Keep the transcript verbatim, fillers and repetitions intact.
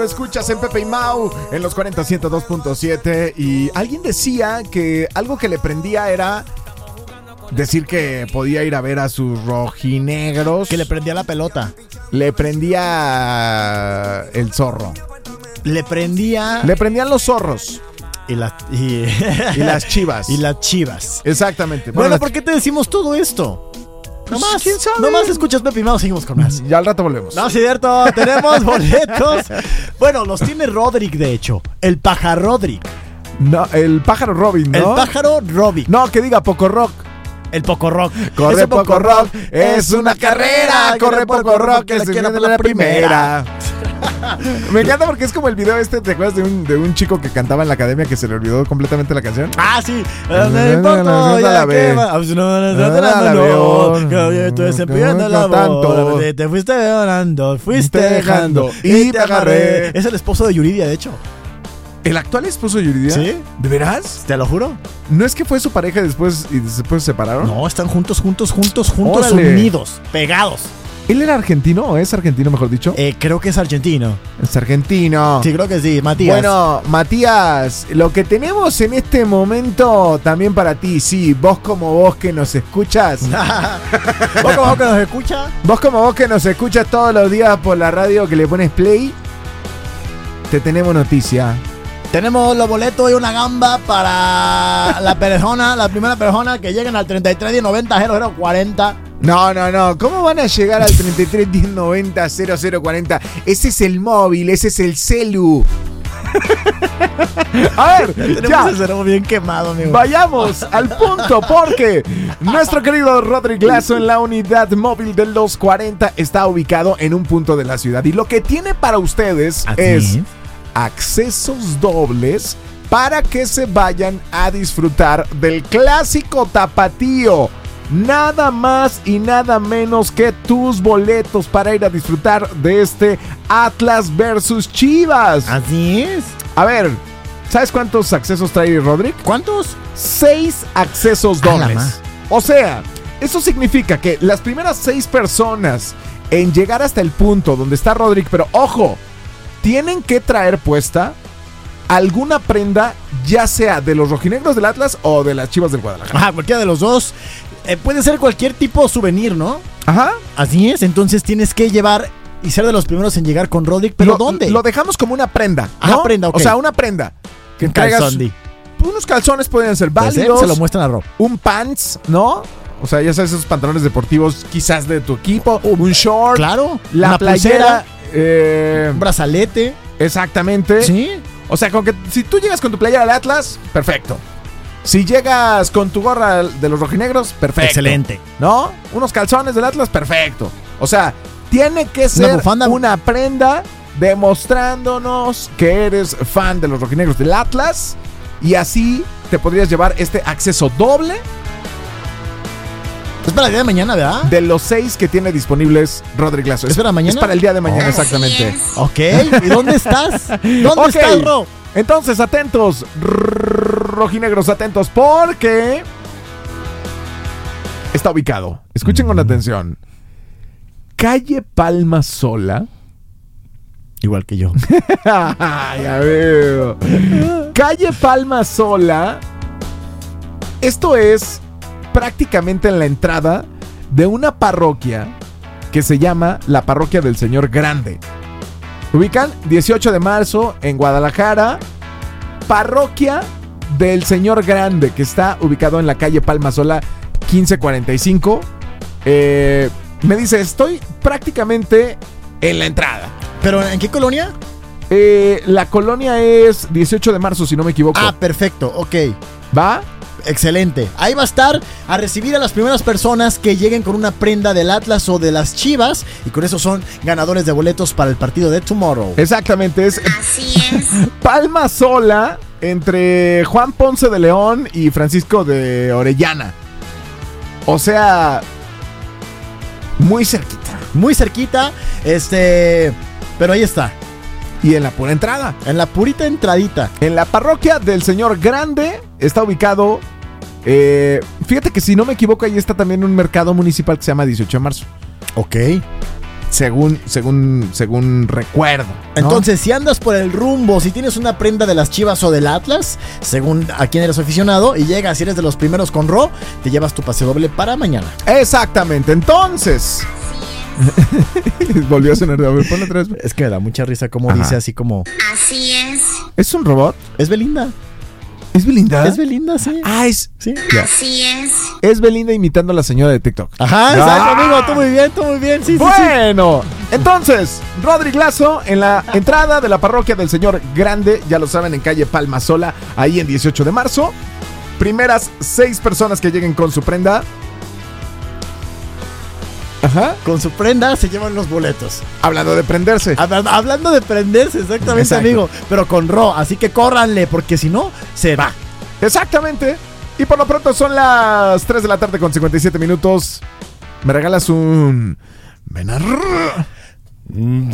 Escuchas en Pepe y Mau en los cuarenta ciento dos punto siete y alguien decía que algo que le prendía era decir que podía ir a ver a sus rojinegros. Que le prendía la pelota. Le prendía el zorro. Le prendía... Le prendían los zorros. Y, la, y... y las chivas. Y las chivas. Exactamente. Bueno, bueno ¿por qué te decimos todo esto? Pues, Nomás, ¿quién sabe? nomás escuchas Pepe y Mau, seguimos con más. Ya al rato volvemos. No, cierto, tenemos boletos. Bueno, los tiene Rodrick, de hecho. El pájaro Rodrick. No, el pájaro Robin, ¿no? El pájaro Robin. No, que diga Poco Rock. El Poco Rock. Corre Poco Rock, es una carrera. Corre Poco Rock, que se viene la primera. Me encanta porque es como el video este, ¿te acuerdas de un, de un chico que cantaba en la academia que se le olvidó completamente la canción? Ah, sí. No importa, ya que va. Tú desempeñando la voz. Te fuiste ganando, fuiste dejando y te agarré. Es el esposo de Yuridia, de hecho. ¿El actual esposo de Yuridia? ¿Sí? ¿De veras? Te lo juro. ¿No es que fue su pareja y después, y después se separaron? No, están juntos, juntos, juntos, juntos, Órale. unidos, pegados. ¿Él era argentino o es argentino, mejor dicho? Eh, creo que es argentino. Es argentino. Sí, creo que sí, Matías. Bueno, Matías, lo que tenemos en este momento también para ti, sí, vos como vos que nos escuchas. ¿Vos como vos que nos escucha? Vos como vos que nos escuchas todos los días por la radio que le pones play, te tenemos noticia. Tenemos los boletos y una gamba para la persona, la primera persona que lleguen al treinta y tres diez noventa cero cero cuarenta. No, no, no. ¿Cómo van a llegar al treinta y tres diez noventa cero cero cuarenta? Ese es el móvil, ese es el celu. A ver, Tenemos ya. el cerebro bien quemado, amigo. Vayamos al punto porque nuestro querido Rodrick Lazo en la unidad móvil de los cuarenta está ubicado en un punto de la ciudad. Y lo que tiene para ustedes ¿Así? es accesos dobles para que se vayan a disfrutar del clásico tapatío. Nada más y nada menos que tus boletos para ir a disfrutar de este Atlas versus Chivas. Así es. A ver, ¿sabes cuántos accesos trae Rodrick? ¿Cuántos? Seis accesos A la dobles. ma. O sea, eso significa que las primeras seis personas en llegar hasta el punto donde está Rodrick, pero ojo, tienen que traer puesta alguna prenda, ya sea de los rojinegros del Atlas o de las Chivas del Guadalajara. Ajá, cualquiera de los dos. Eh, puede ser cualquier tipo de souvenir, ¿no? Ajá. Así es, entonces tienes que llevar y ser de los primeros en llegar con Rodrick. ¿Pero lo, dónde? Lo dejamos como una prenda, ¿no? Ajá, prenda, ok. O sea, una prenda. Que Un traigas calzondi. unos calzones podrían ser Puede ser, válidos. se lo muestran a Rob. Un pants, ¿no? O sea, ya sabes, esos pantalones deportivos quizás de tu equipo. Un short. Claro. La una playera. pulsera, eh, un brazalete. exactamente. Sí. O sea, con que si tú llegas con tu playera del Atlas, perfecto. Si llegas con tu gorra de los rojinegros, perfecto. Excelente. ¿No? Unos calzones del Atlas, perfecto. O sea, tiene que ser Una bufanda. una prenda demostrándonos que eres fan de los rojinegros del Atlas. Y así te podrías llevar este acceso doble Es para el día de mañana, ¿verdad? de los seis que tiene disponibles Rodrick Lazo. ¿Es para mañana? Es para el día de mañana, Oh. exactamente. Ok. ¿Y dónde estás? ¿Dónde Ok. estás, Ro? Entonces, atentos, rojinegros, atentos, porque está ubicado. Escuchen con atención. Calle Palma Sola. Igual que yo. Ya veo. Calle Palma Sola. Esto es prácticamente en la entrada de una parroquia que se llama la Parroquia del Señor Grande. Ubican dieciocho de marzo en Guadalajara. Parroquia del Señor Grande, que está ubicado en la calle Palma Sola quince cuarenta y cinco. Eh, me dice, estoy prácticamente en la entrada. ¿Pero en qué colonia? Eh, la colonia es dieciocho de marzo, si no me equivoco. Ah, perfecto. Ok. ¿Va? Excelente. Ahí va a estar a recibir a las primeras personas que lleguen con una prenda del Atlas o de las Chivas. Y con eso son ganadores de boletos para el partido de Tomorrow. Exactamente, es Así es. Palma Sola entre Juan Ponce de León y Francisco de Orellana. O sea, muy cerquita. Muy cerquita. Este. Pero ahí está. Y en la pura entrada. En la purita entradita. En la parroquia del Señor Grande está ubicado. Eh, fíjate que si no me equivoco, ahí está también un mercado municipal que se llama dieciocho de marzo. Ok. Según, según, según recuerdo, ¿no? Entonces, si andas por el rumbo, si tienes una prenda de las Chivas o del Atlas, según a quién eres aficionado, y llegas, si eres de los primeros con Ro, te llevas tu pase doble para mañana. Exactamente, entonces... Volvió a sonar. A ver, ponlo otra vez. Es que me da mucha risa como Ajá. dice así como... Así es. ¿Es un robot? Es Belinda. ¿Es Belinda? Es Belinda, sí. Ah, es... Sí. Ya. Así es. Es Belinda imitando a la señora de TikTok. Ajá, exacto, amigo. Tú muy bien, tú muy bien. Sí, sí, sí. Bueno, entonces, Rodrigo Lazo en la entrada de la parroquia del Señor Grande, ya lo saben, en calle Palmasola, ahí en dieciocho de marzo. Primeras seis personas que lleguen con su prenda. Ajá. Con su prenda se llevan los boletos. Hablando de prenderse. Habla- Hablando de prenderse, exactamente, Exacto. amigo. Pero con Ro, así que córranle, porque si no, se va. Exactamente. Y por lo pronto son las tres de la tarde con cincuenta y siete minutos. ¿Me regalas un... Ven a...